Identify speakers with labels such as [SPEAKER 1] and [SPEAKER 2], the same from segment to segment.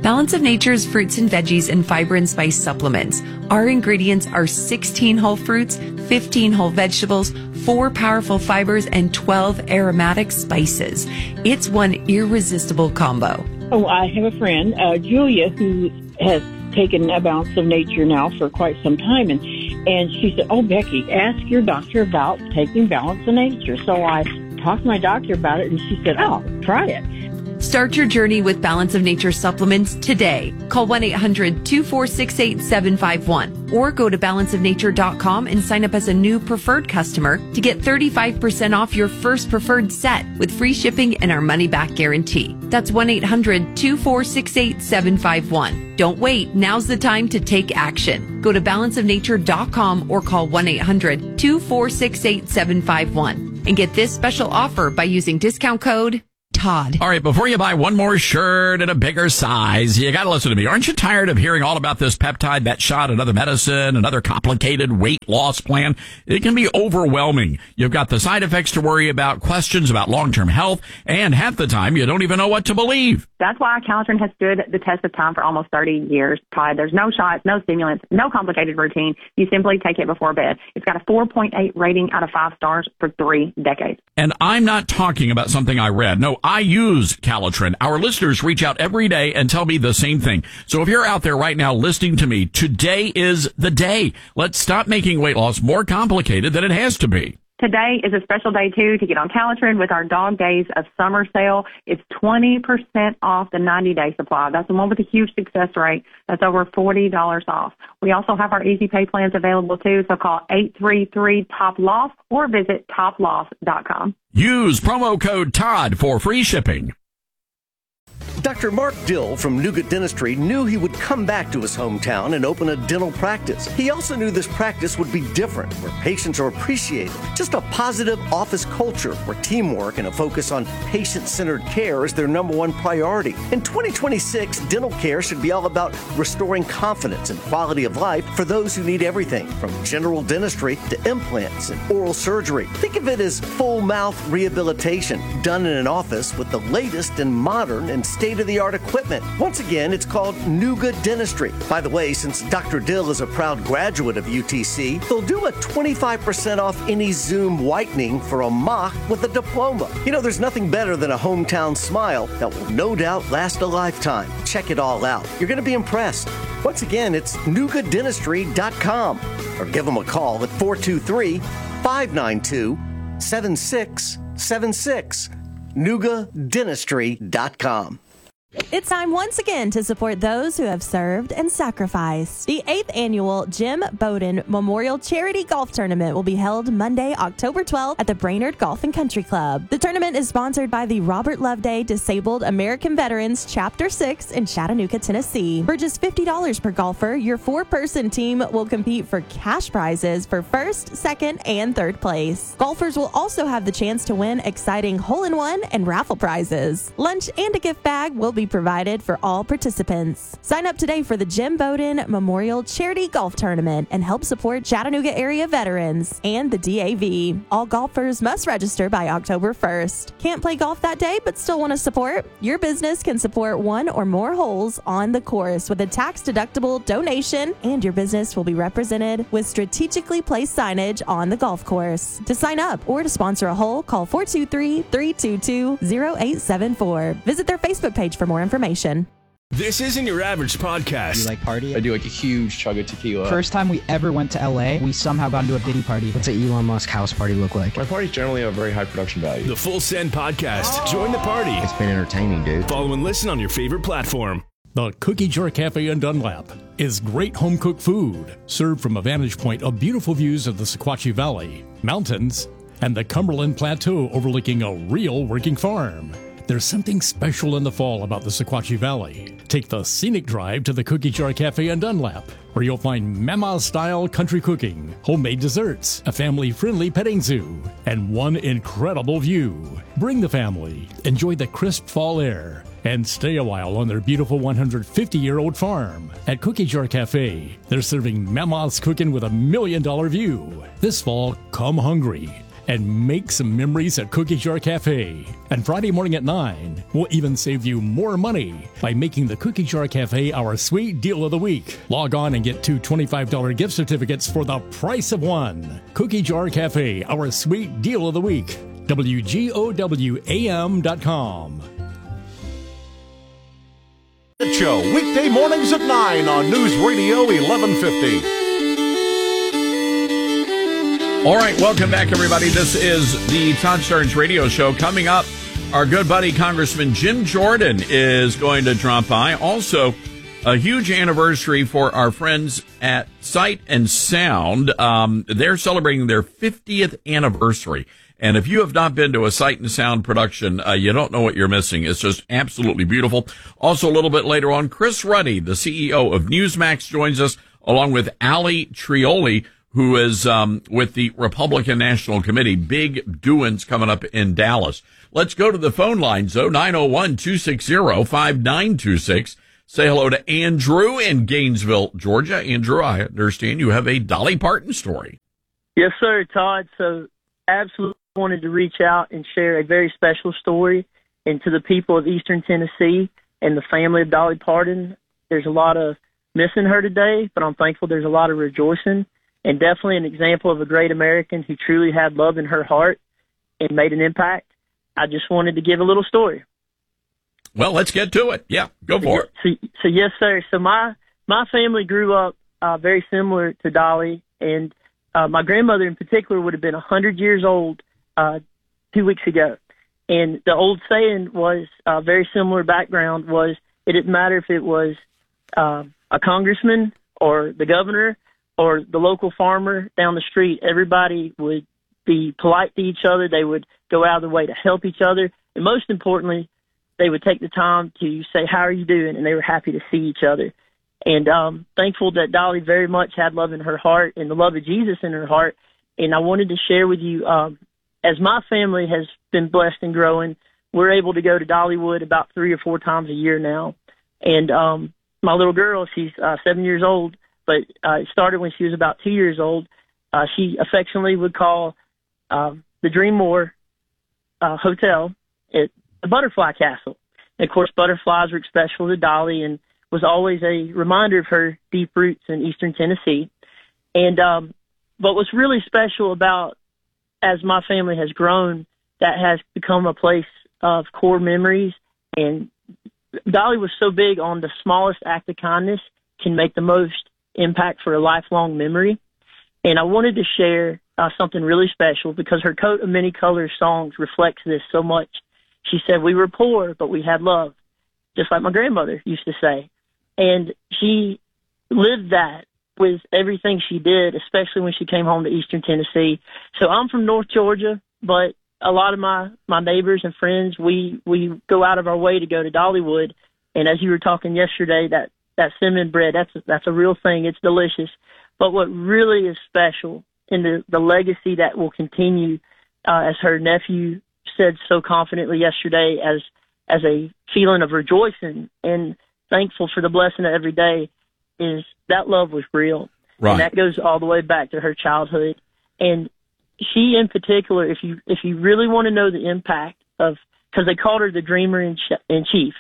[SPEAKER 1] Balance of Nature's fruits and veggies and fiber and spice supplements. Our ingredients are 16 whole fruits, 15 whole vegetables, 4 powerful fibers, and 12 aromatic spices. It's one irresistible combo.
[SPEAKER 2] Oh, I have a friend, Julia, who has taken a Balance of Nature now for quite some time, and she said, "Oh, Becky, ask your doctor about taking Balance of Nature." So I talked to my doctor about it, and she said, "Oh, try it."
[SPEAKER 1] Start your journey with Balance of Nature supplements today. Call 1-800-246-8751 or go to balanceofnature.com and sign up as a new preferred customer to get 35% off your first preferred set with free shipping and our money-back guarantee. That's 1-800-246-8751. Don't wait. Now's the time to take action. Go to balanceofnature.com or call 1-800-246-8751 and get this special offer by using discount code Todd.
[SPEAKER 3] All right, before you buy one more shirt in a bigger size, you got to listen to me. Aren't you tired of hearing all about this peptide, that shot, another medicine, another complicated weight loss plan? It can be overwhelming. You've got the side effects to worry about, questions about long-term health, and half the time you don't even know what to believe.
[SPEAKER 4] That's why Calitrin has stood the test of time for almost 30 years, Todd. There's no shots, no stimulants, no complicated routine. You simply take it before bed. It's got a 4.8 rating out of 5 stars for 3 decades.
[SPEAKER 3] And I'm not talking about something I read. No, I use Calitrin. Our listeners reach out every day and tell me the same thing. So if you're out there right now listening to me, today is the day. Let's stop making weight loss more complicated than it has to be.
[SPEAKER 4] Today is a special day, too, to get on Calitrin with our Dog Days of Summer sale. It's 20% off the 90-day supply. That's the one with a huge success rate. That's over $40 off. We also have our easy pay plans available, too, so call 833-TOP-LOSS or visit toploss.com.
[SPEAKER 3] Use promo code TODD for free shipping.
[SPEAKER 5] Dr. Mark Dill from Nuga Dentistry knew he would come back to his hometown and open a dental practice. He also knew this practice would be different, where patients are appreciated. Just a positive office culture where teamwork and a focus on patient-centered care is their number one priority. In 2026, dental care should be all about restoring confidence and quality of life for those who need everything, from general dentistry to implants and oral surgery. Think of it as full mouth rehabilitation done in an office with the latest and modern and state-of-the-art equipment. Once again, it's called Nuga Dentistry. By the way, since Dr. Dill is a proud graduate of UTC, they'll do a 25% off any Zoom whitening for a mock with a diploma. You know, there's nothing better than a hometown smile that will no doubt last a lifetime. Check it all out. You're going to be impressed. Once again, it's NugaDentistry.com or give them a call at 423-592-7676. NugaDentistry.com.
[SPEAKER 6] It's time once again to support those who have served and sacrificed. The 8th annual Jim Bowden Memorial Charity Golf Tournament will be held Monday, October 12th at the Brainerd Golf and Country Club. The tournament is sponsored by the Robert Loveday Disabled American Veterans Chapter 6 in Chattanooga, Tennessee. For just $50 per golfer, your 4-person team will compete for cash prizes for first, second, and third place. Golfers will also have the chance to win exciting hole-in-one and raffle prizes. Lunch and a gift bag will be provided for all participants. Sign up today for the Jim Bowden Memorial Charity Golf Tournament and help support Chattanooga area veterans and the DAV. All golfers must register by October 1st. Can't play golf that day but still want to support? Your business can support one or more holes on the course with a tax-deductible donation, and your business will be represented with strategically placed signage on the golf course. To sign up or to sponsor a hole, call 423-322-0874. Visit their Facebook page for more information.
[SPEAKER 7] This isn't your average podcast.
[SPEAKER 8] You like party?
[SPEAKER 9] I do like a huge chug of tequila.
[SPEAKER 8] First time we ever went to LA, we somehow got into a Diddy party. What's an Elon Musk house party look like?
[SPEAKER 9] My parties generally have very high production value.
[SPEAKER 7] The Full Send Podcast. Join the party.
[SPEAKER 10] It's been entertaining, dude.
[SPEAKER 7] Follow and listen on your favorite platform.
[SPEAKER 11] The Cookie Jar Cafe in Dunlap is great home-cooked food, served from a vantage point of beautiful views of the Sequatchie Valley, mountains, and the Cumberland Plateau overlooking a real working farm. There's something special in the fall about the Sequatchie Valley. Take the scenic drive to the Cookie Jar Cafe in Dunlap, where you'll find Mama-style country cooking, homemade desserts, a family-friendly petting zoo, and one incredible view. Bring the family, enjoy the crisp fall air, and stay a while on their beautiful 150-year-old farm. At Cookie Jar Cafe, they're serving Mama's cooking with $1 million view. This fall, come hungry and make some memories at Cookie Jar Cafe. And Friday morning at 9, we'll even save you more money by making the Cookie Jar Cafe our sweet deal of the week. Log on and get 2 $25 gift certificates for the price of one. Cookie Jar Cafe, our sweet deal of the week. WGOWAM.com.
[SPEAKER 10] Show weekday mornings at 9 on News Radio 1150.
[SPEAKER 3] All right, welcome back, everybody. This is the Todd Starnes Radio Show. Coming up, our good buddy Congressman Jim Jordan is going to drop by. Also, a huge anniversary for our friends at Sight and Sound. They're celebrating their 50th anniversary. And if you have not been to a Sight and Sound production, you don't know what you're missing. It's just absolutely beautiful. Also, a little bit later on, Chris Ruddy, the CEO of Newsmax, joins us, along with Ali Trioli, who is with the Republican National Committee. Big doings coming up in Dallas. Let's go to the phone lines, though, 901-260-5926. Say hello to Andrew in Gainesville, Georgia. Andrew, I understand you have a Dolly Parton story.
[SPEAKER 12] Yes, sir, Todd. So absolutely wanted to reach out and share a very special story. And to the people of Eastern Tennessee and the family of Dolly Parton, there's a lot of missing her today, but I'm thankful there's a lot of rejoicing, and definitely an example of a great American who truly had love in her heart and made an impact. I just wanted to give a little story.
[SPEAKER 3] Well, let's get to it. Yeah, go for it.
[SPEAKER 12] So yes, sir. So my family grew up very similar to Dolly, and my grandmother in particular would have been 100 years old 2 weeks ago. And the old saying was, very similar background was, it didn't matter if it was a congressman or the governor or the local farmer down the street. Everybody would be polite to each other. They would go out of their way to help each other. And most importantly, they would take the time to say, how are you doing? And they were happy to see each other. And thankful that Dolly very much had love in her heart and the love of Jesus in her heart. And I wanted to share with you, as my family has been blessed and growing, we're able to go to Dollywood about 3 or 4 times a year now. And my little girl, she's 7 years old, but it started when she was about 2 years old. She affectionately would call the Dreammore Hotel at the Butterfly Castle. And, of course, butterflies were special to Dolly and was always a reminder of her deep roots in Eastern Tennessee. And but what's really special about, as my family has grown, that has become a place of core memories. And Dolly was so big on the smallest act of kindness can make the most impact for a lifelong memory. And I wanted to share something really special because her Coat of Many Colors songs reflects this so much. She said, we were poor, but we had love, just like my grandmother used to say. And she lived that with everything she did, especially when she came home to Eastern Tennessee. So I'm from North Georgia, but a lot of my neighbors and friends, we go out of our way to go to Dollywood. And as you were talking yesterday, that cinnamon bread, that's a real thing. It's delicious. But what really is special in the legacy that will continue, as her nephew said so confidently yesterday, as a feeling of rejoicing and thankful for the blessing of every day, is that love was real. Right. And that goes all the way back to her childhood. And she in particular, if you really want to know the impact of, because they called her the dreamer in chief,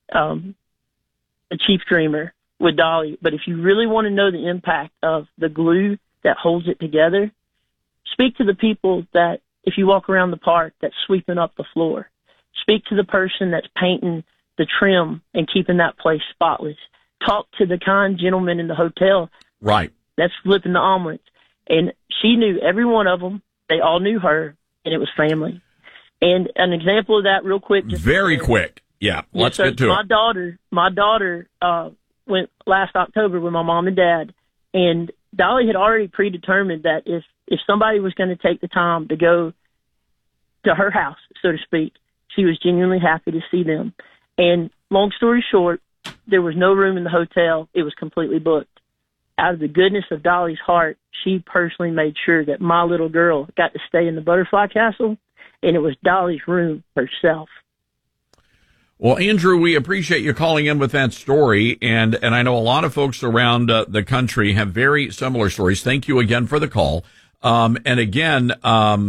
[SPEAKER 12] the chief dreamer with Dolly. But if you really want to know the impact of the glue that holds it together, speak to the people that, if you walk around the park, that's sweeping up the floor. Speak to the person that's painting the trim and keeping that place spotless. Talk to the kind gentleman in the hotel.
[SPEAKER 3] Right.
[SPEAKER 12] That's flipping the omelets. And she knew every one of them. They all knew her, and it was family. And an example of that real quick.
[SPEAKER 3] Very quick. Yeah, let's get to it.
[SPEAKER 12] My daughter went last October with my mom and dad, and Dolly had already predetermined that if somebody was going to take the time to go to her house, so to speak, she was genuinely happy to see them. And long story short, there was no room in the hotel. It was completely booked. Out of the goodness of Dolly's heart, she personally made sure that my little girl got to stay in the Butterfly Castle, and it was Dolly's room herself.
[SPEAKER 3] Well, Andrew, we appreciate you calling in with that story, and I know a lot of folks around the country have very similar stories. Thank you again for the call. And again,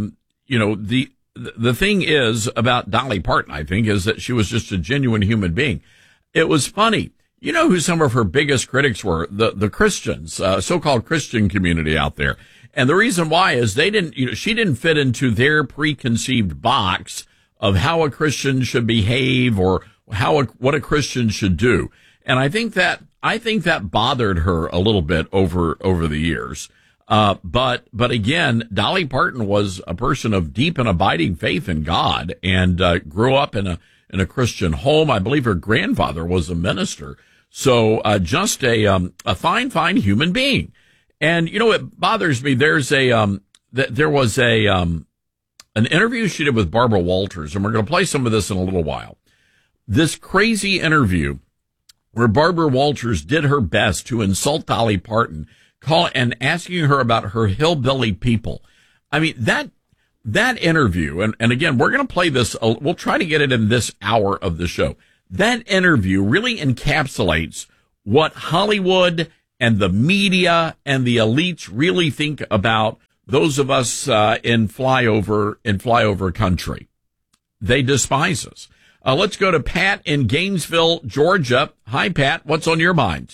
[SPEAKER 3] the thing is about Dolly Parton, I think, is that she was just a genuine human being. It was funny. You know who some of her biggest critics were? The Christians, so-called Christian community out there. And the reason why is she didn't fit into their preconceived box of how a Christian should behave or what a Christian should do. And I think that bothered her a little bit over the years. But again, Dolly Parton was a person of deep and abiding faith in God and grew up in a Christian home. I believe her grandfather was a minister. So just a fine human being. And it bothers me. There was an interview she did with Barbara Walters, and we're going to play some of this in a little while. This crazy interview where Barbara Walters did her best to insult Dolly Parton, and asking her about her hillbilly people. I mean, that interview, and again, we're going to play this, we'll try to get it in this hour of the show. That interview really encapsulates what Hollywood and the media and the elites really think about those of us in flyover country. They despise us. Let's go to Pat in Gainesville, Georgia. Hi, Pat. What's on your mind?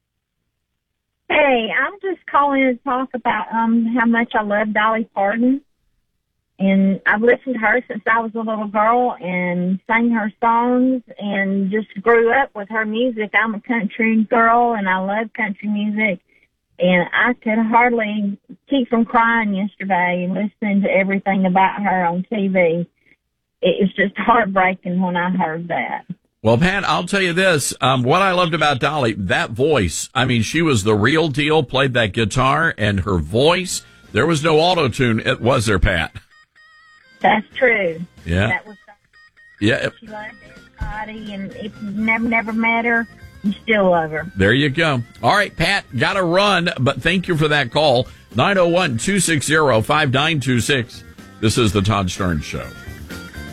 [SPEAKER 13] Hey, I'm just calling to talk about how much I love Dolly Parton. And I've listened to her since I was a little girl and sang her songs and just grew up with her music. I'm a country girl and I love country music. And I could hardly keep from crying yesterday listening to everything about her on TV. It was just heartbreaking when I heard that.
[SPEAKER 3] Well, Pat, I'll tell you this. What I loved about Dolly, that voice, I mean, she was the real deal, played that guitar, and her voice, there was no auto-tune, was there, Pat?
[SPEAKER 13] That's true.
[SPEAKER 3] Yeah.
[SPEAKER 13] That was
[SPEAKER 3] yeah.
[SPEAKER 13] She loved everybody, and if you never met her, you still love her.
[SPEAKER 3] There you go. All right, Pat, got to run, but thank you for that call. 901-260-5926. This is the Todd Stern Show.